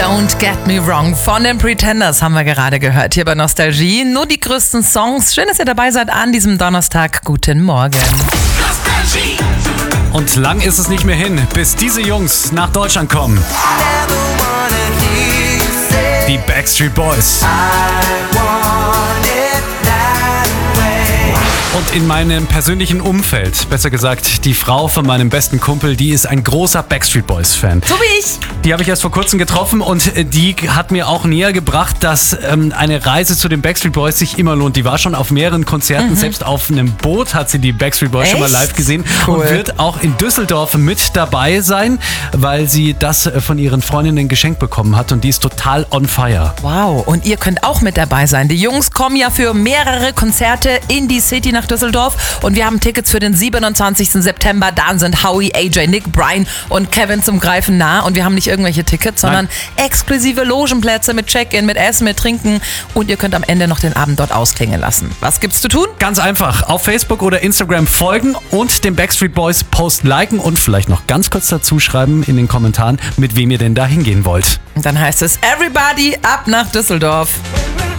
Don't Get Me Wrong von den Pretenders haben wir gerade gehört hier bei Nostalgie. Nur die größten Songs. Schön, dass ihr dabei seid an diesem Donnerstag. Guten Morgen. Nostalgie. Und lang ist es nicht mehr hin, bis diese Jungs nach Deutschland kommen. Die Backstreet Boys. Und in meinem persönlichen Umfeld, besser gesagt, die Frau von meinem besten Kumpel, die ist ein großer Backstreet Boys-Fan. So wie ich. Die habe ich erst vor kurzem getroffen und die hat mir auch näher gebracht, dass eine Reise zu den Backstreet Boys sich immer lohnt. Die war schon auf mehreren Konzerten, selbst auf einem Boot hat sie die Backstreet Boys schon mal live gesehen. Cool. Und wird auch in Düsseldorf mit dabei sein, weil sie das von ihren Freundinnen geschenkt bekommen hat und die ist total on fire. Wow, und ihr könnt auch mit dabei sein. Die Jungs kommen ja für mehrere Konzerte in die City nach Düsseldorf und wir haben Tickets für den 27. September. Da sind Howie, AJ, Nick, Brian und Kevin zum Greifen nah und wir haben nicht irgendwelche Tickets, sondern exklusive Logenplätze mit Check-in, mit Essen, mit Trinken und ihr könnt am Ende noch den Abend dort ausklingen lassen. Was gibt's zu tun? Ganz einfach, auf Facebook oder Instagram folgen und den Backstreet Boys Post liken und vielleicht noch ganz kurz dazu schreiben in den Kommentaren, mit wem ihr denn da hingehen wollt. Und dann heißt es Everybody ab nach Düsseldorf.